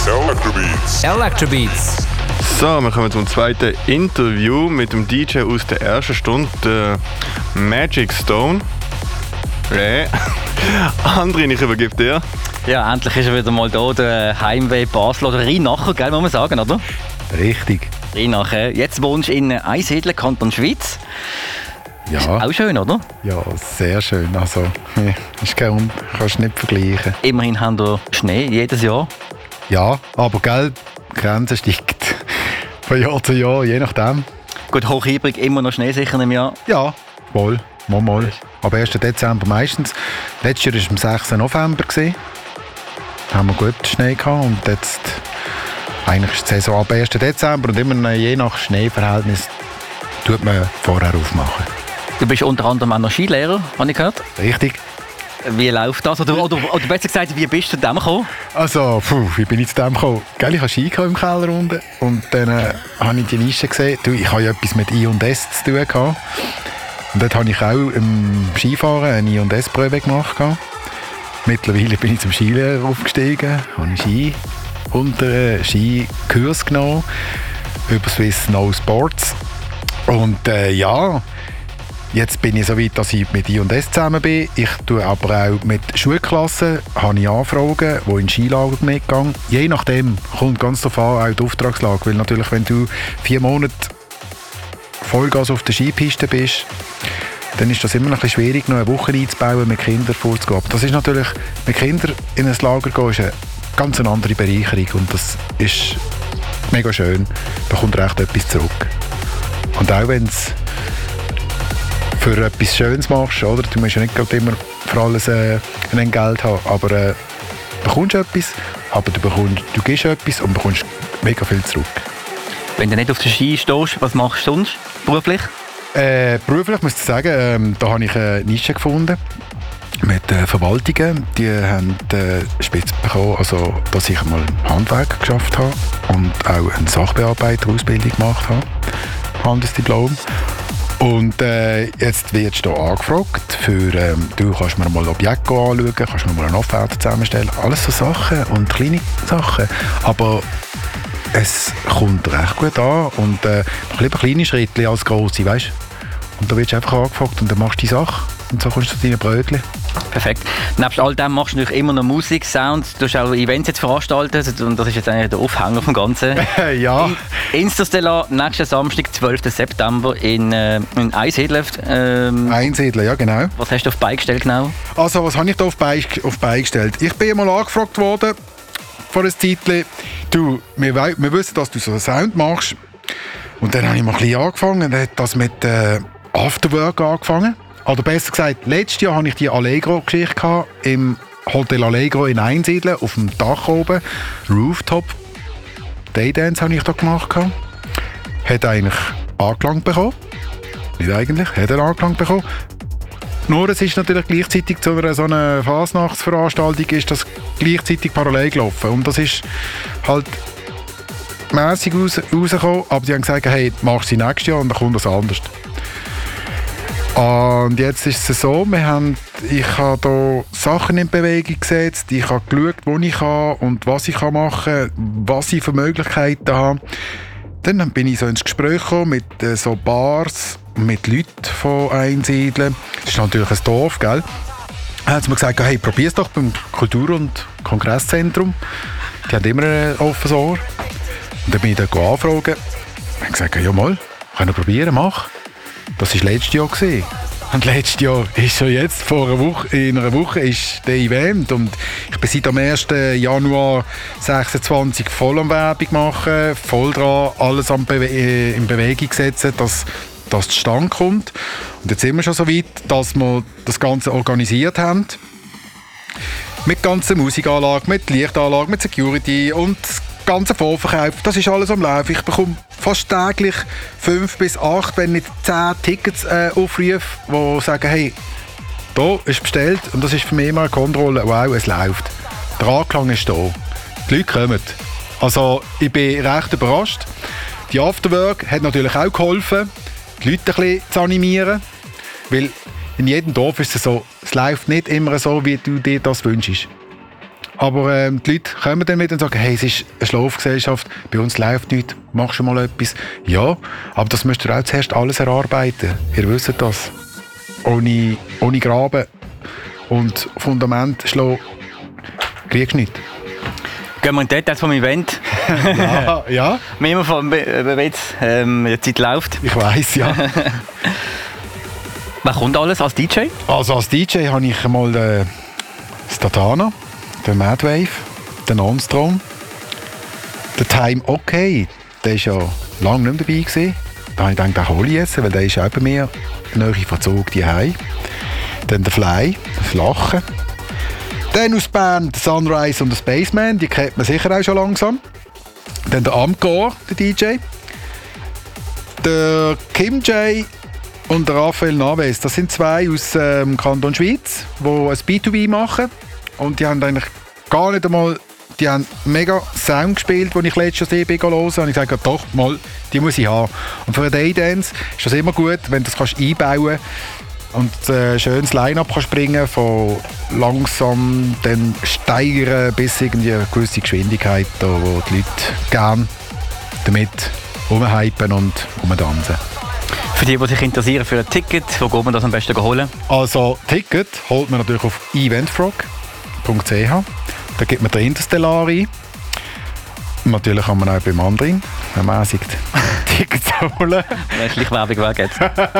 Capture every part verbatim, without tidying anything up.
Electrobeats. Electrobeats. So, wir kommen zum zweiten Interview mit dem D J aus der ersten Stunde, der Magic Stone. Äh. Andrin, ich übergebe dir. Ja, endlich ist er wieder mal da, der Heimweh Basel oder Rheinacher, gell, muss man sagen, oder? Richtig. Rheinacher. Jetzt wohnst du in Einsiedeln, Kanton Schwyz. Ja. Ist auch schön, oder? Ja, sehr schön. Also, ist kein, kannst du nicht vergleichen. Immerhin haben wir Schnee jedes Jahr. Ja, aber gell, die Grenze steigt von Jahr zu Jahr, je nachdem. Gut, Hochhebrig immer noch Schnee sicher im Jahr. Ja, wohl, mal mal. Aber ersten Dezember meistens. Letztes Jahr war es am sechsten November. Da haben wir gut Schnee gehabt und jetzt eigentlich ist die Saison ab ersten Dezember und immer je nach Schneeverhältnis tut man vorher aufmachen. Du bist unter anderem auch noch Skilehrer, habe ich gehört. Richtig. Wie läuft das? Oder, oder, oder besser gesagt, wie bist du zu dem gekommen? Also, puh, wie bin ich zu dem gekommen? Gell, ich hatte Ski im Keller unten und dann äh, habe ich die Nische gesehen. Du, ich habe ja etwas mit I und S zu tun gehabt. Und dort habe ich auch im Skifahren eine I und S-Probe gemacht. Mittlerweile bin ich zum Skilehrer aufgestiegen, habe einen Ski unter einen Skikurs genommen über Swiss Snow Sports. Und äh, ja, jetzt bin ich so weit, dass ich mit I und S zusammen bin. Ich tue aber auch mit Schulklassen, habe ich Anfragen, die in Skilager mitgehen. Je nachdem kommt ganz darauf an, auch die Auftragslage. Weil natürlich, wenn du vier Monate Vollgas auf der Skipiste bist, dann ist das immer noch ein bisschen schwierig, noch eine Woche einzubauen, mit Kindern vorzugehen. Aber das ist natürlich, mit Kindern in ein Lager gehen, ist eine ganz andere Bereicherung und das ist mega schön. Da kommt echt etwas zurück. Und auch wenn es für etwas Schönes machst, oder? Du musst ja nicht immer für alles äh, ein Geld haben, aber äh, du bekommst etwas, aber du, bekommst, du gibst etwas und bekommst mega viel zurück. Wenn du nicht auf der Ski stehst, was machst du sonst beruflich? Äh, beruflich muss ich sagen, ähm, da habe ich eine Nische gefunden mit äh, Verwaltungen. Die haben äh, spitz bekommen, also, dass ich mal Handwerk geschafft habe und auch eine Sachbearbeiterausbildung gemacht habe, Handelsdiplom. Und äh, jetzt wirst du hier angefragt für, ähm, du kannst mir mal Objekte anschauen, kannst mir mal eine Offerte zusammenstellen, alles so Sachen und kleine Sachen, aber es kommt recht gut an und äh, noch lieber kleine Schritte als grosse, weißt? Und da wirst du einfach angefragt und dann machst du die Sache und so kommst du zu deinen Brötchen. Perfekt. Nebst all dem machst du natürlich immer noch Musik, Sound, du hast auch Events jetzt veranstaltet und das ist jetzt eigentlich der Aufhänger vom Ganzen. Ja. In Interstellar, nächsten Samstag, zwölften September in, äh, in Einsiedeln. Ähm, Einsiedeln, ja genau. Was hast du auf die Beine gestellt genau? Also was habe ich da auf die Beine, auf die Beine gestellt? Ich bin mal angefragt worden vor einer Zeit, du, wir, wir wissen, dass du so einen Sound machst. Und dann habe ich mal ein bisschen angefangen, dann hat das mit äh, Afterwork angefangen. Oder besser gesagt, letztes Jahr hatte ich die Allegro-Geschichte im Hotel Allegro in Einsiedeln, auf dem Dach oben, Rooftop. Daydance habe ich da gemacht. Hat eigentlich Anklang bekommen. Nicht eigentlich, hat er Anklang bekommen. Nur es ist natürlich gleichzeitig zu einer so einer Fasnachtsveranstaltung ist das gleichzeitig parallel gelaufen. Und das ist halt mässig raus, rausgekommen, aber die haben gesagt, hey, machst du nächstes Jahr und dann kommt das anders. Und jetzt ist es so, wir haben, ich habe hier Sachen in Bewegung gesetzt, ich habe geschaut, wo ich kann und was ich machen kann, was ich für Möglichkeiten habe. Dann bin ich so ins Gespräch gekommen mit äh, so Bars, mit Leuten von Einsiedeln. Das ist natürlich ein Dorf, gell? Dann haben sie mir gesagt, hey, probier es doch beim Kultur- und Kongresszentrum. Die haben immer ein offenes Ohr. Und dann bin ich dort anfragen. Ich habe gesagt, ja mal, kann ich probieren, mach. Das war letztes Jahr. Und letztes Jahr ist schon jetzt, vor einer Woche, in einer Woche ist der Event. Und ich bin seit dem ersten Januar sechsundzwanzig voll am Werbung machen, voll dran, alles am Bewe- in Bewegung setzen, dass das zustande kommt. Und jetzt sind wir schon so weit, dass wir das Ganze organisiert haben. Mit ganzer Musikanlage, mit Lichtanlage, mit Security und ganze Vorverkauf, das ist alles am Laufen. Ich bekomme fast täglich fünf bis acht, wenn nicht zehn Tickets äh, aufrufe, die sagen, hey, da ist bestellt und das ist für mich immer eine Kontrolle. Wow, es läuft. Der Anklang ist da. Die Leute kommen. Also ich bin recht überrascht. Die Afterwork hat natürlich auch geholfen, die Leute ein bisschen zu animieren, weil in jedem Dorf ist es so, es läuft nicht immer so, wie du dir das wünschst. Aber ähm, die Leute kommen dann wieder und sagen, hey, es ist eine Schlafgesellschaft, bei uns läuft nichts, mach schon mal etwas. Ja, aber das müsst ihr auch zuerst alles erarbeiten. Ihr wisst das. Ohne, ohne Graben und Fundament schlagen, kriegst du nicht. Gehen wir in die Details vom Event. Ja, ja. Wie immer, von, wenn jetzt ähm, die Zeit läuft. Ich weiss, ja. Wer kommt alles als D J? Also als D J habe ich mal den Statana, den Madwave, den Armstrong, den Time Okay, der war ja lange nicht mehr dabei gewesen. Da habe ich gedacht, den hole ich jetzt, weil der ist auch bei mir nahe Verzug daheim. Dann der Fly, das Lachen. Dann aus Bern der Sunrise und der Spaceman, die kennt man sicher auch schon langsam. Dann der Amcor, der D J. Der Kim J und der Raphael Naves, das sind zwei aus dem ähm, Kanton Schweiz, die ein B zwei B machen. Und die haben eigentlich gar nicht einmal, die haben mega Sound gespielt, den ich letztes Jahr hören konnte. Und ich sage, doch, mal, die muss ich haben. Und für einen Daydance ist das immer gut, wenn du das kannst einbauen und ein äh, schönes Line-Up kannst bringen, von langsam dann steigern bis irgendwie eine gewisse Geschwindigkeit, da, wo die Leute gerne damit rumhypen und rumtanzen. Für die, die sich interessieren für ein Ticket, wo geht man das am besten holen? Also Ticket holt man natürlich auf eventfrog punkt c h. Da gibt man den Interstellar ein. Natürlich kann man auch beim anderen ermäßigt Tickets holen. Wenn es Werbung weg jetzt.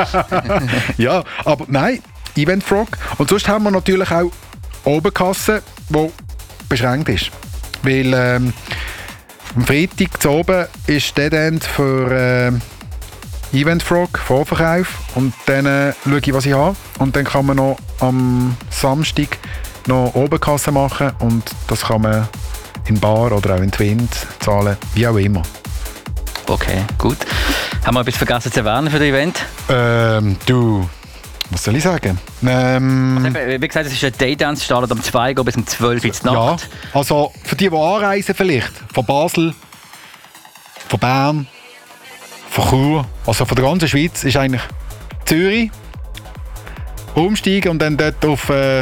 Ja, aber nein, Eventfrog. Und sonst haben wir natürlich auch Obenkasse, die beschränkt ist. Weil ähm, am Freitag zu oben ist Dead End für äh, Eventfrog, Vorverkauf. Und dann äh, schaue ich, was ich habe. Und dann kann man noch am Samstag noch Obenkasse machen. Und das kann man in Bar oder auch in Twint zahlen, wie auch immer. Okay, gut. Haben wir etwas vergessen zu erwähnen für das Event? Ähm, du, was soll ich sagen? Ähm, also, wie gesagt, es ist ein Daydance, startet um zwei Uhr bis um zwölf Uhr in der Nacht. Ja, also für die, die anreisen vielleicht, von Basel, von Bern, von Chur, also von der ganzen Schweiz, ist eigentlich Zürich, umsteigen und dann dort auf äh,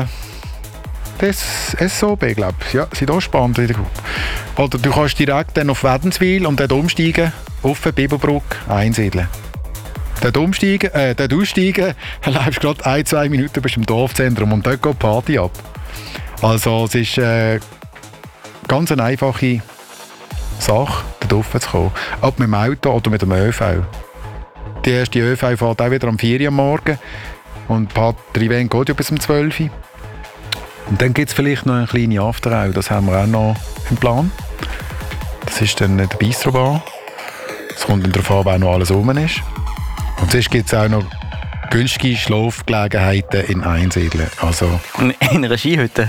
das S O B, glaube ich. Ja, Südostbahn wieder. Oder du kannst direkt dann auf Wädenswil und dort umsteigen, auf Bibelbrück einsiedeln. Dort umsteigen, äh, dort aussteigen, dann läufst du gerade ein, zwei Minuten bis zum Dorfzentrum und dort geht die Party ab. Also es ist äh, ganz eine einfache Sache, dort rauf zu kommen. Ob mit dem Auto oder mit dem ÖV. Die erste ÖV fährt auch wieder am vier Uhr am Morgen und die Party-Event geht ja bis um zwölf Uhr. Und dann gibt es vielleicht noch eine kleine Afterhour, das haben wir auch noch im Plan. Das ist dann der Bistro-Bar. Es kommt dann darauf an, wer noch alles rum ist. Und sonst gibt es auch noch günstige Schlafgelegenheiten in Einsiedeln. Also in einer Skihütte?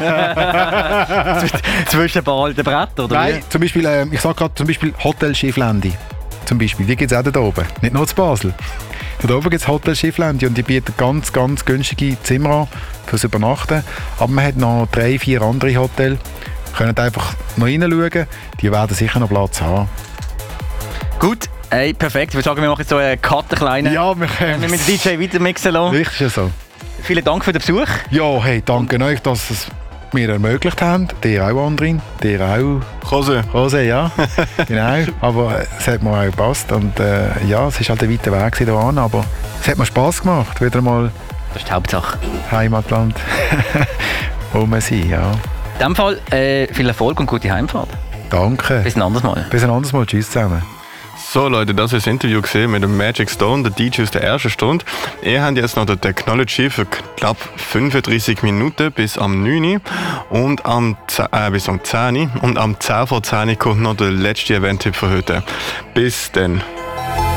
Zwischen ein paar alten Brettern, oder? Nein, zum Beispiel, äh, ich sage gerade zum Beispiel Hotel Schifflandi. Zum Beispiel, die gibt es auch da oben. Nicht nur zu Basel. Da oben gibt es Hotel Schifflandi und die bieten ganz, ganz günstige Zimmer an fürs Übernachten. Aber man hat noch drei, vier andere Hotels. Ihr könnt einfach noch reinschauen. Die werden sicher noch Platz haben. Gut, hey, perfekt. Ich würde sagen, wir machen jetzt so einen Cut, einen kleinen. Ja, wir können wir mit dem D J weiter mixen lassen. Richtig ist so. Vielen Dank für den Besuch. Ja, hey, danke euch, dass es mir ermöglicht habt. Dir auch, Andrin. Dir auch. Jose. Jose, ja. Genau. Aber es hat mir auch gepasst. Und äh, ja, es war halt ein weiter Weg hier an, aber es hat mir Spass gemacht. Wieder mal das ist die Hauptsache. Heimatland. Wo wir sind, ja. In diesem Fall äh, viel Erfolg und gute Heimfahrt. Danke. Bis ein anderes Mal. Bis ein anderes Mal. Tschüss zusammen. So Leute, das ist das Interview gesehen mit dem Magic Stone, der D J aus der ersten Stunde. Ihr habt jetzt noch die Technology für knapp fünfunddreißig Minuten bis am neun Uhr und am äh, bis am zehn Uhr und am zehn vor zehn Uhr kommt noch der letzte Event-Tipp für heute. Bis dann.